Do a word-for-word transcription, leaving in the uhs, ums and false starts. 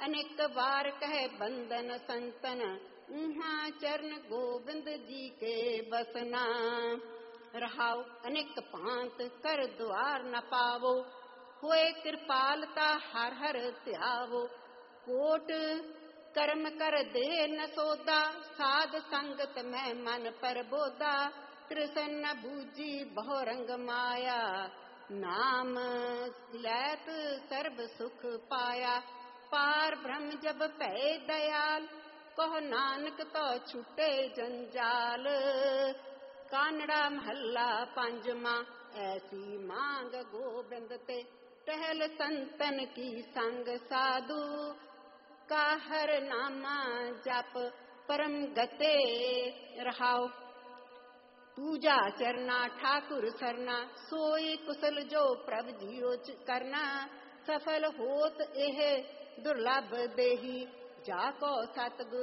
अनेक बार कहे बंदन संतन, उहाँ चरण गोविंद जी के बसना। रहाओ अनेक पांत कर द्वार न पावो, होए कृपालता हर हर त्यावो। कोट कर्म कर दे न सोदा, साध संगत में मन पर बोदा। कृष्ण बूझी बहु रंग माया, नाम लैत सर्व सुख पाया। पार ब्रह्म जब पै दयाल, कहो नानक तो छूटे जंजाल। कानड़ा महला पंजवा, ऐसी मांग गोविंद ते, टहल संतन की संग साधु। का हर नामा जप परम गते। रहाओ पूजा चरना ठाकुर सरना, सोई कुशल जो प्रभ जियो करना। सफल होत एह दुर्लभ देही, जाको सतगुर